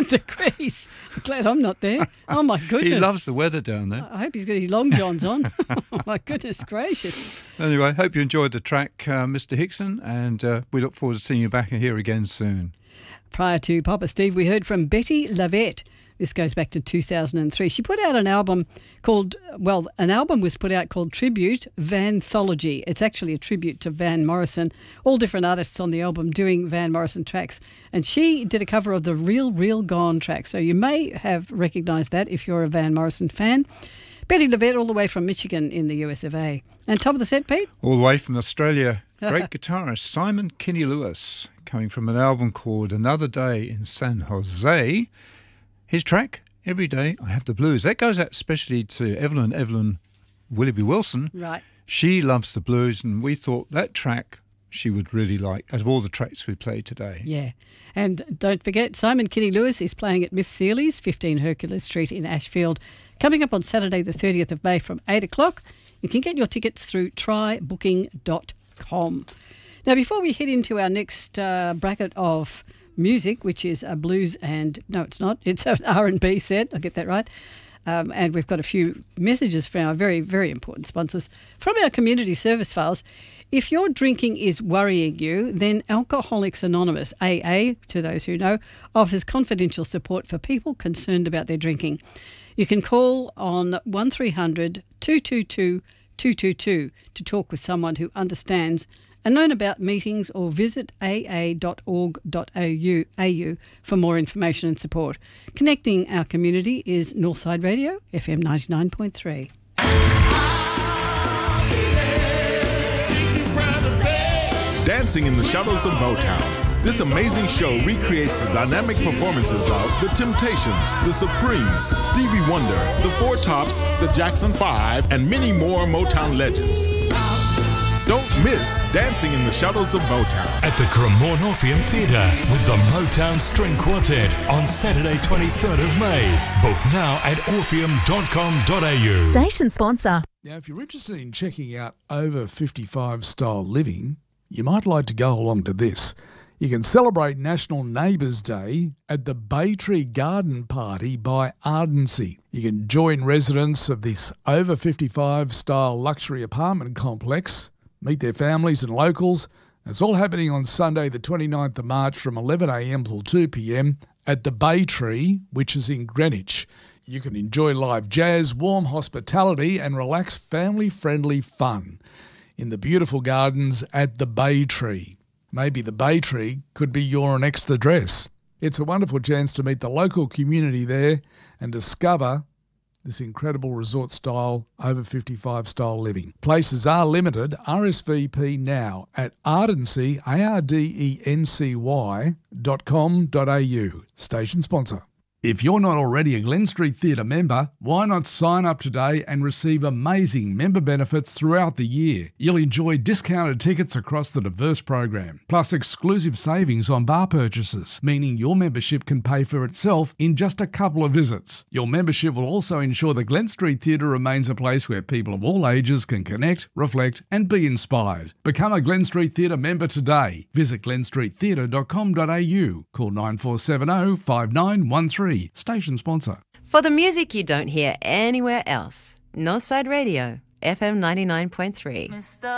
degrees. I'm glad I'm not there. Oh, my goodness. He loves the weather down there. I hope he's got his long johns on. Oh, my goodness gracious. Anyway, hope you enjoyed the track, Mr. Hickson, and we look forward to seeing you back here again soon. Prior to Papa Steve, we heard from Betty Lavette. This goes back to 2003. She put out an album called, an album was put out called Tribute Vanthology. It's actually a tribute to Van Morrison, all different artists on the album doing Van Morrison tracks. And she did a cover of the Real, Real Gone track. So you may have recognised that if you're a Van Morrison fan. Betty Lavette, all the way from Michigan in the US of A. And top of the set, Pete? All the way from Australia, great guitarist Simon Kinney Lewis, coming from an album called Another Day in San Jose. His track, Every Day I Have the Blues. That goes out especially to Evelyn Willoughby Wilson. Right. She loves the blues, and we thought that track she would really like out of all the tracks we played today. Yeah. And don't forget, Simon Kinney Lewis is playing at Miss Seeley's, 15 Hercules Street in Ashfield, coming up on Saturday the 30th of May from 8 o'clock. You can get your tickets through trybooking.com. Now, before we head into our next bracket of music, which is a blues and, no, it's not, it's an R&B set, I'll get that right. And we've got a few messages from our very, very important sponsors. From our community service files, if your drinking is worrying you, then Alcoholics Anonymous, AA, to those who know, offers confidential support for people concerned about their drinking. You can call on 1300 222 222 to talk with someone who understands and learn about meetings, or visit aa.org.au for more information and support. Connecting our community is Northside Radio, FM 99.3. Dancing in the Shadows of Motown. This amazing show recreates the dynamic performances of The Temptations, The Supremes, Stevie Wonder, The Four Tops, The Jackson 5, and many more Motown legends. Don't miss Dancing in the Shadows of Motown at the Cremorne Orpheum Theatre with the Motown String Quartet on Saturday 23rd of May. Book now at orpheum.com.au. Station sponsor. Now, if you're interested in checking out over 55 style living, you might like to go along to this. You can celebrate National Neighbours Day at the Baytree Garden Party by Ardency. You can join residents of this over 55 style luxury apartment complex, meet their families and locals. It's all happening on Sunday the 29th of March from 11am till 2pm at the Baytree, which is in Greenwich. You can enjoy live jazz, warm hospitality and relaxed family-friendly fun in the beautiful gardens at the Baytree. Maybe the Baytree could be your next address. It's a wonderful chance to meet the local community there and discover this incredible resort style, over 55 style living. Places are limited. RSVP now at ardency, ardency.com.au. Station sponsor. If you're not already a Glen Street Theatre member, why not sign up today and receive amazing member benefits throughout the year? You'll enjoy discounted tickets across the diverse program, plus exclusive savings on bar purchases, meaning your membership can pay for itself in just a couple of visits. Your membership will also ensure the Glen Street Theatre remains a place where people of all ages can connect, reflect and be inspired. Become a Glen Street Theatre member today. Visit glenstreettheatre.com.au. Call 9470 5913. Station sponsor. For the music you don't hear anywhere else, Northside Radio, FM 99.3.